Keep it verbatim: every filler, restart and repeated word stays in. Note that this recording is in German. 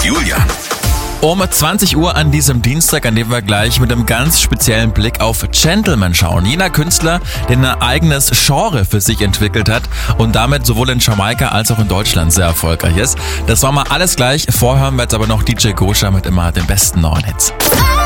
Julian. Um zwanzig Uhr an diesem Dienstag, an dem wir gleich mit einem ganz speziellen Blick auf Gentleman schauen. Jener Künstler, der ein eigenes Genre für sich entwickelt hat und damit sowohl in Jamaika als auch in Deutschland sehr erfolgreich ist. Das war mal alles gleich. Vorher hören wir jetzt aber noch D J Gosha mit immer den besten neuen Hits.